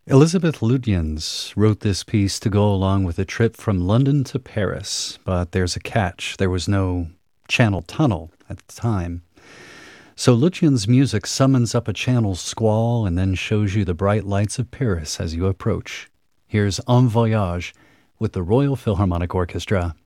Elizabeth Lutyens wrote this piece to go along with a trip from London to Paris, but there's a catch. There was no Channel Tunnel at the time. So Lutyens' music summons up a channel squall and then shows you the bright lights of Paris as you approach. Here's En Voyage with the Royal Philharmonic Orchestra.